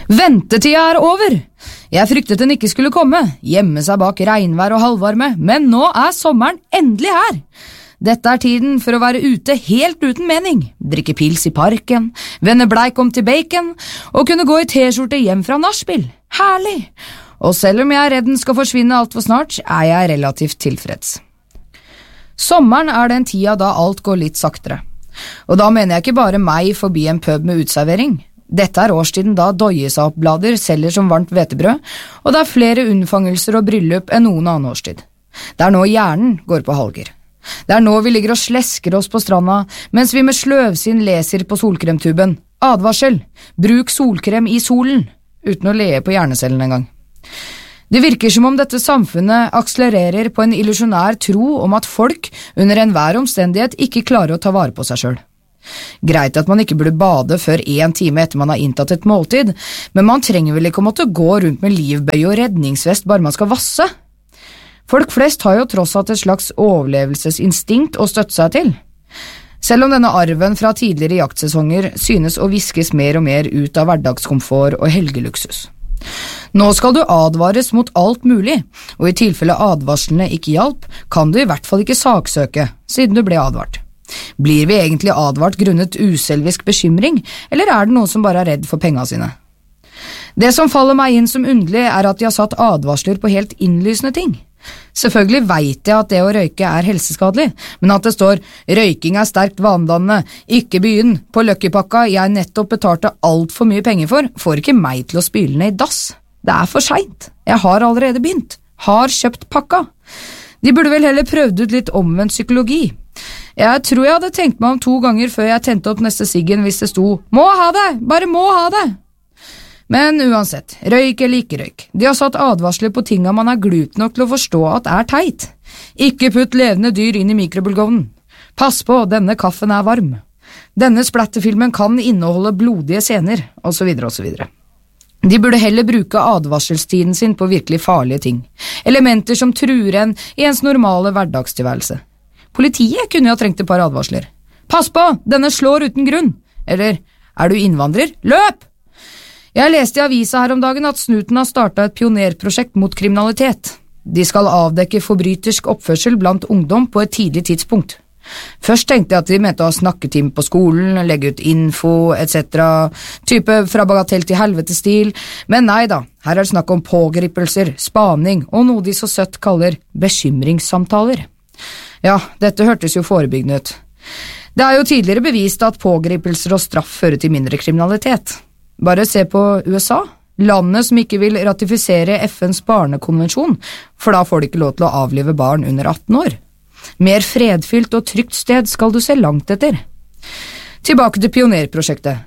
Ventetida over! Jeg fryktet den ikke skulle komme, gjemme seg bak regnvær og halvvarme, men nå sommeren endelig her! Dette tiden for å være ute helt uten mening, drikke pils i parken, vende bleik om til bacon, og kunne gå i t-skjorte hjem fra nachspiel. Herlig! Og selv om jeg redd den skal forsvinne alt for snart, jeg relativt tilfreds. Sommeren den tida da alt går litt saktere. Og da mener jeg ikke bare meg forbi en pub med utservering. Dette årstiden da Doyesap-blader selger som varmt hvetebrød, og det flere unnfangelser og bryllup enn noen annen årstid. Det nå hjernen går på halger. Det nå vi ligger og slesker oss på stranda, mens vi med sløvsinn leser på solkremtuben. Advarsel! Bruk solkrem i solen! Uten å le på hjernecellen en gang. Det virker som om dette samfunnet akselererer på en illusionær tro om at folk under enhver omstendighet ikke klarer å ta vare på seg selv. Greit at man ikke burde bade før 1 time etter man har inntatt et måltid, men man trenger vel ikke å måtte gå rundt med livbøye og redningsvest bare man skal vasse. Folk flest har jo tross alt et slags overlevelsesinstinkt å støtte seg til. Selv om denne arven fra tidligere jaktsesonger synes å viskes mer og mer ut av hverdagskomfort og helgeluksus. Nå skal du advares mot alt mulig, og i tilfelle advarslene ikke hjalp, kan du i hvert fall ikke saksøke, siden du ble advart. Blir vi egentlig advart grunnet uselvisk bekymring, eller det noen som bare redd for pengene sine? Det som faller meg inn som underlig at de har satt advarsler på helt innlysende ting. Selvfølgelig vet jeg at det å røyke helseskadelig, men at det står «Røyking sterkt vanedannende, ikke begynn» på Lucky-pakka jeg nettopp betalte alt for mye penger for, får ikke meg til å spyle ned i dass. Det for sent. Jeg har allerede begynt. Har kjøpt pakka. De burde vel heller prøvd ut litt omvendt psykologi. Jeg tror jeg hadde tenkt meg om 2 ganger før jeg tente opp neste siggen hvis det sto «Må ha det! Bare må ha det!» Men uansett, røyk eller ikke røyk, de har satt advarsler på tinga man glup nok til å forstå at teit. Ikke putt levende dyr inn i mikrobølgeovnen. Pass på, denne kaffen varm. Denne splatterfilmen kan inneholde blodige scener, og så videre og så videre. De burde heller bruke advarselstiden sin på virkelig farlige ting. Elementer som truer en i ens normale hverdagstilværelse. Politiet kunne jo ha trengt et par advarsler. Pass på, denne slår uten grunn. Eller, du innvandrer? Løp! Jeg leste i avisa her om dagen at Snuten har startet et pionerprosjekt mot kriminalitet. De skal avdekke forbrytersk oppførsel blant ungdom på et tidlig tidspunkt. Først tenkte jeg at de mente å ha snakketime på skolen, legge ut info, etc., type fra bagatell til helvetestil, men nei da, her det snakk om pågripelser, spaning og noe de så søtt kaller bekymringssamtaler. Ja, dette hørtes jo forebyggende ut. Det jo tidligere bevist at pågripelser og straff fører til mindre kriminalitet. Bare se på USA, landet som ikke vil ratifisere FNs barnekonvensjon, for da får de ikke lov til å avlive barn under 18 år. Mer fredfylt og trygt sted skal du se langt etter. Tilbake til pionerprosjektet.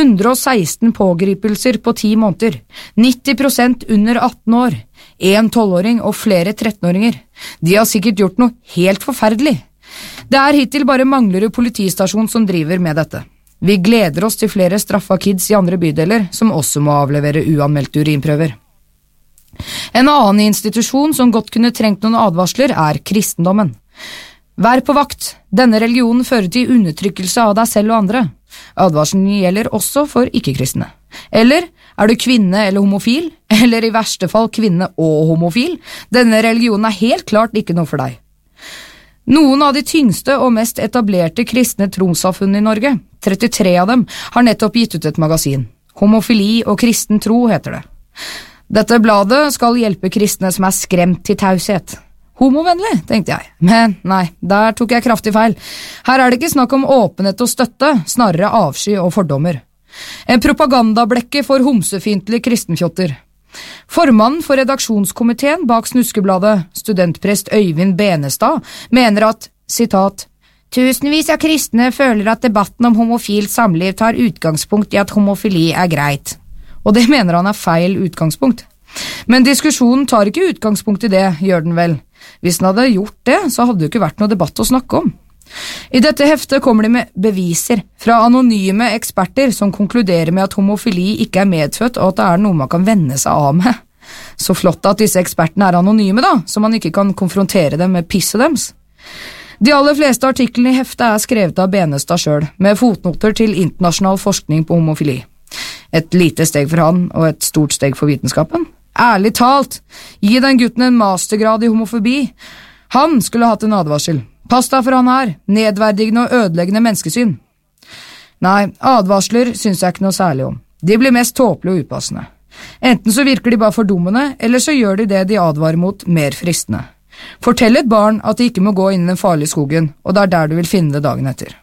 116 pågripelser på 10 måneder, 90% under 18 år, 1 12-åring og flere 13-åringer. De har sikkert gjort noe helt forferdelig. Det hittil bare Manglerud politistasjon som driver med dette. Vi gleder oss til flere straffa kids i andre bydeler som også må avlevere uanmeldte urinprøver. En annen institusjon som godt kunne trengt noen advarsler kristendommen. Vær på vakt, denne religionen fører til undertrykkelse av deg selv og andre. Advarselen gjelder også for ikke-kristne. Eller, du kvinne eller homofil, eller i verste fall kvinne og homofil, denne religionen helt klart ikke noe for deg. Noen av de tyngste og mest etablerte kristne trossamfunn i Norge, 33 av dem, har nettopp gitt ut et magasin. Homofili og kristen tro heter det. Dette bladet skal hjelpe kristne som skremt til taushet. Homovennlig, tenkte jeg. Men nei, der tok jeg kraftig feil. Her det ikke snakk om åpenhet og støtte, snarere avsky og fordommer. En propagandablekke for homsefintlige kristenfjotter. Formannen for redaksjonskomiteen bak Snuskebladet, studentprest Øyvind Benestad, mener at, sitat, «Tusenvis av kristne føler at debatten om homofilt samliv tar utgangspunkt i at homofili greit». Og det mener han feil utgangspunkt. Men diskusjonen tar ikke utgangspunkt i det, gjør den vel. Hvis den hadde gjort det, så hadde det ikke vært noe debatt å snakke om. I dette heftet kommer de med beviser fra anonyme eksperter som konkluderer med at homofili ikke medfødt og at det noe man kan vende seg av med. Så flott at disse ekspertene anonyme da, så man ikke kan konfrontere dem med pisset deres. De aller fleste artiklene i heftet skrevet av Benestad selv, med fotnoter til internasjonal forskning på homofili. Et lite steg for han, og et stort steg for vitenskapen. Ærlig talt, gi den gutten en mastergrad i homofobi. Han skulle hatt en advarsel. Pass deg for han her, nedverdigende og ødeleggende menneskesyn. Nei, advarsler synes jeg ikke noe særlig om. De blir mest tåpelige og upassende. Enten så virker de bare fordummende, eller så gjør de det de advarer mot mer fristende. Fortell et barn at de ikke må gå inn i den farlige skogen, og det er der du vil finne det dagen etter.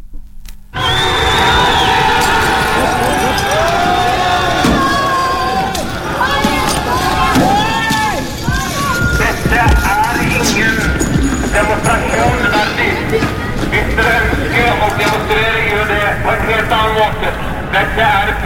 Dette ingen demonstrasjon verdig. Hvis dere ønsker å demonstrere, gjør det på en helt annen måte. Dette